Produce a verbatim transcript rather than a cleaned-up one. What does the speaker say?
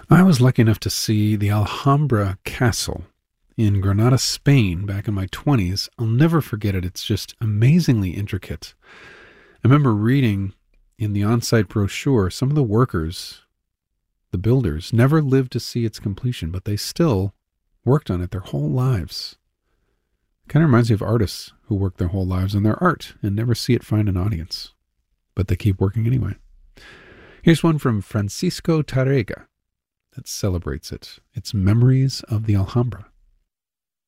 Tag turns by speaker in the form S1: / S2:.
S1: I was lucky enough to see the Alhambra Castle in Granada, Spain, back in my twenties. I'll never forget it. It's just amazingly intricate. I remember reading in the on-site brochure, some of the workers, the builders, never lived to see its completion, but they still worked on it their whole lives. Kind of reminds me of artists who work their whole lives on their art and never see it find an audience, but they keep working anyway. Here's one from Francisco Tarrega that celebrates it. It's Memories of the Alhambra.